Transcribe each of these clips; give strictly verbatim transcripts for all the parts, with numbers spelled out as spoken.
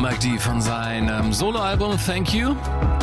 Mike D von seinem Soloalbum Thank You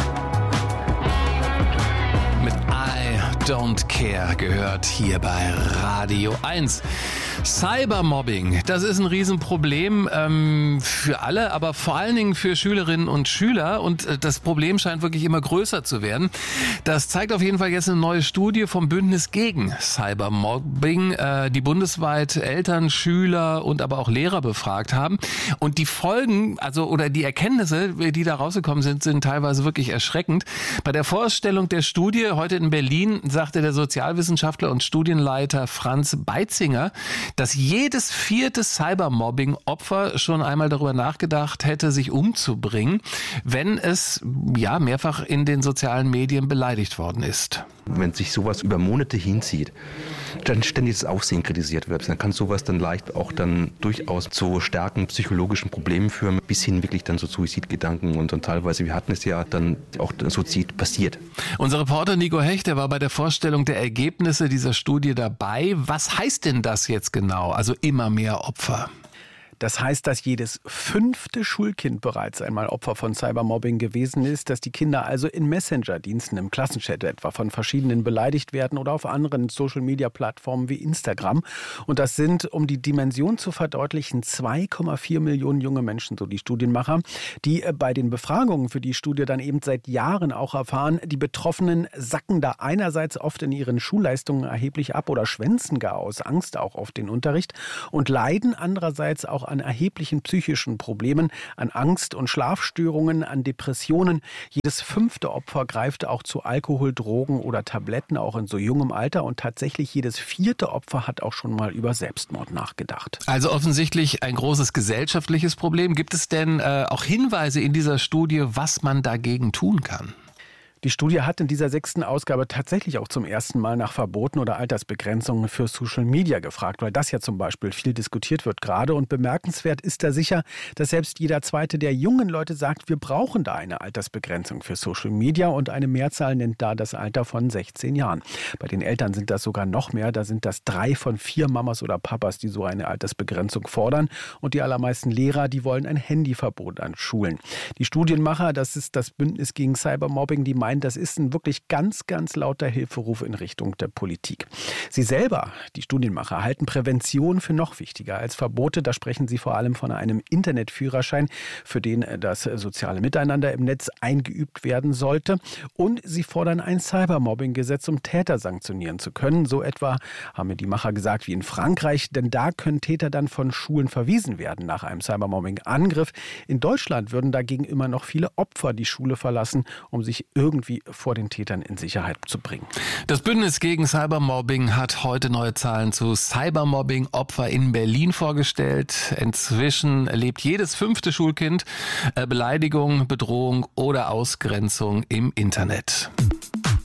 mit I Don't Care gehört hier bei Radio eins. Cybermobbing, das ist ein Riesenproblem ähm, für alle, aber vor allen Dingen für Schülerinnen und Schüler, und äh, das Problem scheint wirklich immer größer zu werden. Das zeigt auf jeden Fall jetzt eine neue Studie vom Bündnis gegen Cybermobbing, äh, die bundesweit Eltern, Schüler und aber auch Lehrer befragt haben. Und die Folgen, also oder die Erkenntnisse, die da rausgekommen sind, sind teilweise wirklich erschreckend. Bei der Vorstellung der Studie heute in Berlin sagte der Sozialwissenschaftler und Studienleiter Franz Beitzinger, dass jedes vierte Cybermobbing-Opfer schon einmal darüber nachgedacht hätte, sich umzubringen, wenn es ja mehrfach in den sozialen Medien beleidigt worden ist. Wenn sich sowas über Monate hinzieht, dann ständig das Aufsehen kritisiert wird, dann kann sowas dann leicht auch dann durchaus zu starken psychologischen Problemen führen, bis hin wirklich dann zu Suizidgedanken und dann teilweise, wir hatten es ja dann auch Suizid passiert. Unser Reporter Nico Hecht, der war bei der Vorstellung der Ergebnisse dieser Studie dabei. Was heißt denn das jetzt genau? Also immer mehr Opfer. Das heißt, dass jedes fünfte Schulkind bereits einmal Opfer von Cybermobbing gewesen ist, dass die Kinder also in Messenger-Diensten, im Klassenchat etwa von verschiedenen beleidigt werden oder auf anderen Social-Media-Plattformen wie Instagram. Und das sind, um die Dimension zu verdeutlichen, zwei Komma vier Millionen junge Menschen, so die Studienmacher, die bei den Befragungen für die Studie dann eben seit Jahren auch erfahren, die Betroffenen sacken da einerseits oft in ihren Schulleistungen erheblich ab oder schwänzen gar aus Angst auch auf den Unterricht und leiden andererseits auch an erheblichen psychischen Problemen, an Angst- und Schlafstörungen, an Depressionen. Jedes fünfte Opfer greift auch zu Alkohol, Drogen oder Tabletten, auch in so jungem Alter. Und tatsächlich jedes vierte Opfer hat auch schon mal über Selbstmord nachgedacht. Also offensichtlich ein großes gesellschaftliches Problem. Gibt es denn äh, auch Hinweise in dieser Studie, was man dagegen tun kann? Die Studie hat in dieser sechsten Ausgabe tatsächlich auch zum ersten Mal nach Verboten oder Altersbegrenzungen für Social Media gefragt, weil das ja zum Beispiel viel diskutiert wird gerade. Und bemerkenswert ist da sicher, dass selbst jeder zweite der jungen Leute sagt, wir brauchen da eine Altersbegrenzung für Social Media, und eine Mehrzahl nennt da das Alter von sechzehn Jahren. Bei den Eltern sind das sogar noch mehr, da sind das drei von vier Mamas oder Papas, die so eine Altersbegrenzung fordern, und die allermeisten Lehrer, die wollen ein Handyverbot an Schulen. Die Studienmacher, das ist das Bündnis gegen Cybermobbing, die meinen, das ist ein wirklich ganz, ganz lauter Hilferuf in Richtung der Politik. Sie selber, die Studienmacher, halten Prävention für noch wichtiger als Verbote. Da sprechen sie vor allem von einem Internetführerschein, für den das soziale Miteinander im Netz eingeübt werden sollte. Und sie fordern ein Cybermobbing-Gesetz, um Täter sanktionieren zu können. So etwa, haben mir die Macher gesagt, wie in Frankreich. Denn da können Täter dann von Schulen verwiesen werden nach einem Cybermobbing-Angriff. In Deutschland würden dagegen immer noch viele Opfer die Schule verlassen, um sich irgendwie vor den Tätern in Sicherheit zu bringen. Das Bündnis gegen Cybermobbing hat heute neue Zahlen zu Cybermobbing-Opfer in Berlin vorgestellt. Inzwischen erlebt jedes fünfte Schulkind Beleidigung, Bedrohung oder Ausgrenzung im Internet.